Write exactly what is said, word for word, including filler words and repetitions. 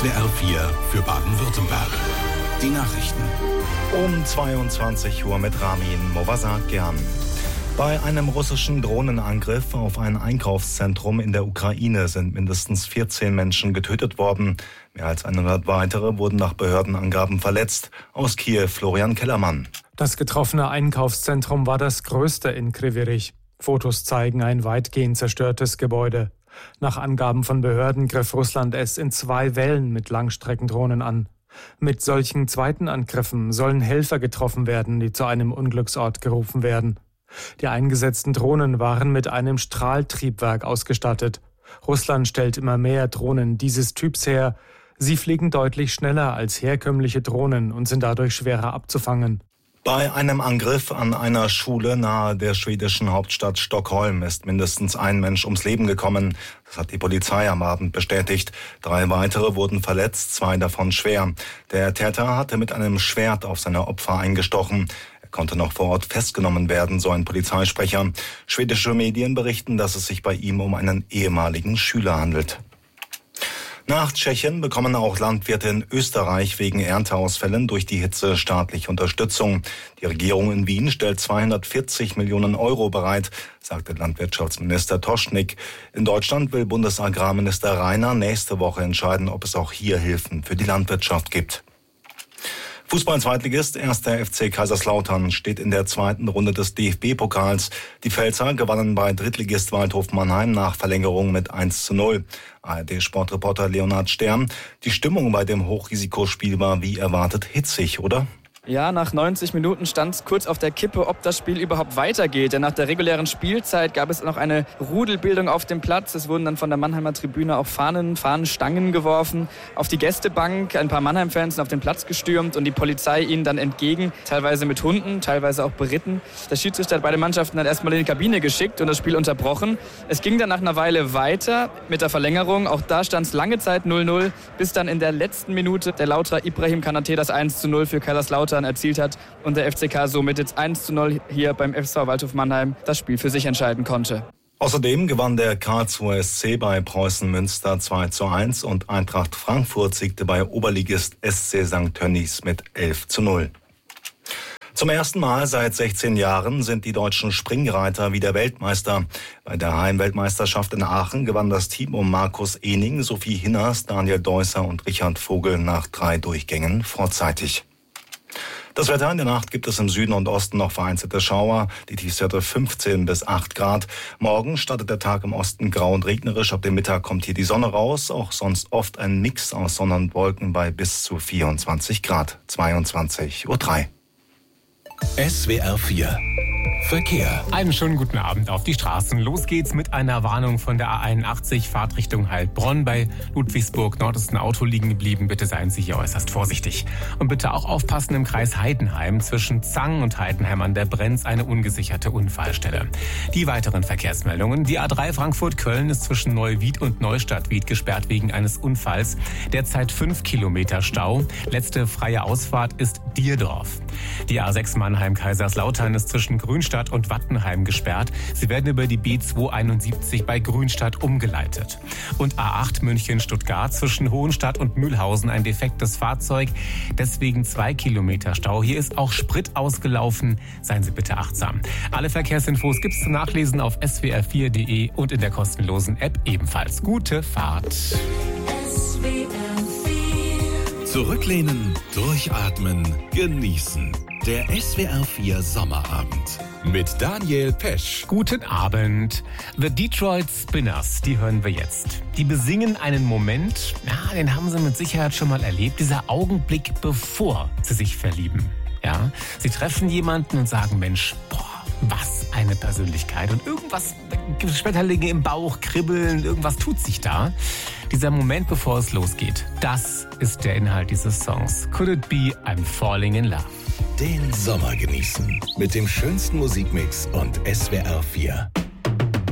S W R vier für Baden-Württemberg. Die Nachrichten. Um zweiundzwanzig Uhr mit Ramin Movasakian. Bei einem russischen Drohnenangriff auf ein Einkaufszentrum in der Ukraine sind mindestens vierzehn Menschen getötet worden. Mehr als hundert weitere wurden nach Behördenangaben verletzt. Aus Kiew Florian Kellermann. Das getroffene Einkaufszentrum war das größte in Kryvyi Rih. Fotos zeigen ein weitgehend zerstörtes Gebäude. Nach Angaben von Behörden griff Russland es in zwei Wellen mit Langstreckendrohnen an. Mit solchen zweiten Angriffen sollen Helfer getroffen werden, die zu einem Unglücksort gerufen werden. Die eingesetzten Drohnen waren mit einem Strahltriebwerk ausgestattet. Russland stellt immer mehr Drohnen dieses Typs her. Sie fliegen deutlich schneller als herkömmliche Drohnen und sind dadurch schwerer abzufangen. Bei einem Angriff an einer Schule nahe der schwedischen Hauptstadt Stockholm ist mindestens ein Mensch ums Leben gekommen. Das hat die Polizei am Abend bestätigt. Drei weitere wurden verletzt, zwei davon schwer. Der Täter hatte mit einem Schwert auf seine Opfer eingestochen. Er konnte noch vor Ort festgenommen werden, so ein Polizeisprecher. Schwedische Medien berichten, dass es sich bei ihm um einen ehemaligen Schüler handelt. Nach Tschechien bekommen auch Landwirte in Österreich wegen Ernteausfällen durch die Hitze staatliche Unterstützung. Die Regierung in Wien stellt zweihundertvierzig Millionen Euro bereit, sagte Landwirtschaftsminister Toschnik. In Deutschland will Bundesagrarminister Rainer nächste Woche entscheiden, ob es auch hier Hilfen für die Landwirtschaft gibt. Fußball-Zweitligist erster F C Kaiserslautern steht in der zweiten Runde des D F B-Pokals. Die Pfälzer gewannen bei Drittligist Waldhof Mannheim nach Verlängerung mit eins zu null. A R D-Sportreporter Leonhard Stern. Die Stimmung bei dem Hochrisikospiel war wie erwartet hitzig, oder? Ja, nach neunzig Minuten stand es kurz auf der Kippe, ob das Spiel überhaupt weitergeht. Denn nach der regulären Spielzeit gab es noch eine Rudelbildung auf dem Platz. Es wurden dann von der Mannheimer Tribüne auch Fahnen, Fahnenstangen geworfen. Auf die Gästebank ein paar Mannheim-Fans sind auf den Platz gestürmt und die Polizei ihnen dann entgegen. Teilweise mit Hunden, teilweise auch beritten. Der Schiedsrichter hat beide Mannschaften dann erstmal in die Kabine geschickt und das Spiel unterbrochen. Es ging dann nach einer Weile weiter mit der Verlängerung. Auch da stand es lange Zeit null null, bis dann in der letzten Minute der Lauterer Ibrahim Kanate das eins zu null für Kaiserslautern erzielt hat und der F C K somit jetzt eins zu null hier beim F S V Waldhof Mannheim das Spiel für sich entscheiden konnte. Außerdem gewann der Karlsruher S C bei Preußen Münster zwei zu eins und Eintracht Frankfurt siegte bei Oberligist S C Sankt Tönnies mit elf zu null. Zum ersten Mal seit sechzehn Jahren sind die deutschen Springreiter wieder Weltmeister. Bei der Heimweltmeisterschaft in Aachen gewann das Team um Markus Ehning, Sophie Hinners, Daniel Deusser und Richard Vogel nach drei Durchgängen vorzeitig. Das Wetter: in der Nacht gibt es im Süden und Osten noch vereinzelte Schauer. Die Tiefstwerte fünfzehn bis acht Grad. Morgen startet der Tag im Osten grau und regnerisch. Ab dem Mittag kommt hier die Sonne raus. Auch sonst oft ein Mix aus Sonne und Wolken bei bis zu vierundzwanzig Grad. zweiundzwanzig Uhr drei. S W R vier Verkehr. Einen schönen guten Abend auf die Straßen. Los geht's mit einer Warnung von der A einundachtzig, Fahrtrichtung Heilbronn. Bei Ludwigsburg Nord ist ein Auto liegen geblieben. Bitte seien Sie hier äußerst vorsichtig. Und bitte auch aufpassen im Kreis Heidenheim. Zwischen Zangen und Heidenheim an der Brenz eine ungesicherte Unfallstelle. Die weiteren Verkehrsmeldungen. Die A drei Frankfurt-Köln ist zwischen Neuwied und Neustadtwied gesperrt wegen eines Unfalls. Derzeit fünf Kilometer Stau. Letzte freie Ausfahrt ist Dierdorf. Die A sechs Mannheim-Kaiserslautern ist zwischen Grünstadt und Wattenheim gesperrt. Sie werden über die B zweihunderteinundsiebzig bei Grünstadt umgeleitet. Und A acht München-Stuttgart zwischen Hohenstadt und Mühlhausen ein defektes Fahrzeug. Deswegen zwei Kilometer Stau. Hier ist auch Sprit ausgelaufen. Seien Sie bitte achtsam. Alle Verkehrsinfos gibt's zum Nachlesen auf s w r vier punkt d e und in der kostenlosen App ebenfalls. Gute Fahrt. S W R vier. Zurücklehnen, durchatmen, genießen. Der S W R vier Sommerabend mit Daniel Pesch. Guten Abend. The Detroit Spinners, die hören wir jetzt. Die besingen einen Moment, ja, den haben Sie mit Sicherheit schon mal erlebt. Dieser Augenblick, bevor Sie sich verlieben. Ja, Sie treffen jemanden und sagen, Mensch, boah, was eine Persönlichkeit. Und irgendwas, Schmetterlinge im Bauch, kribbeln, irgendwas tut sich da. Dieser Moment, bevor es losgeht, das ist der Inhalt dieses Songs. Could it be I'm falling in love? Den Sommer genießen mit dem schönsten Musikmix und S W R vier.